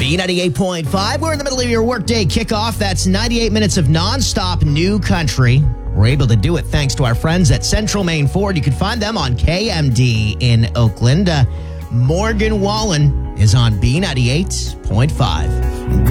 B98.5. We're in the middle of your workday kickoff. That's 98 minutes of nonstop new country. We're able to do it thanks to our friends at Central Maine Ford. You can find them on KMD in Oakland. Morgan Wallen is on B98.5.